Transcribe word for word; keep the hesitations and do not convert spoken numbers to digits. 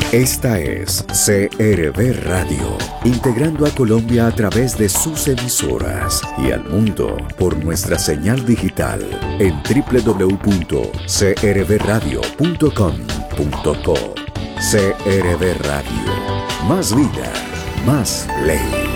Esta es C R V Radio, integrando a Colombia a través de sus emisoras y al mundo por nuestra señal digital en doble u doble u doble u punto c r v radio punto com punto co. C R V Radio. Más vida, más ley.